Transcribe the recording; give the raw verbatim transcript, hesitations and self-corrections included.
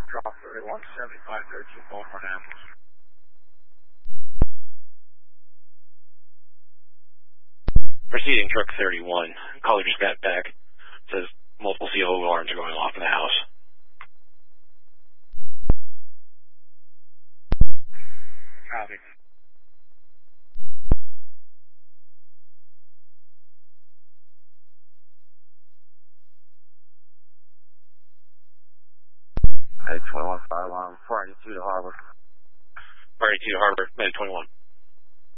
Drop thirty-one, seventy-five, thirteen, Baltimore, Annapolis. Proceeding truck thirty-one. Caller just got back. Says multiple C O alarms are going off in the house. Copy. Hey, twenty-one, five, one, four eighty-two to Harbor. four eighty-two to Harbor, Med twenty-one.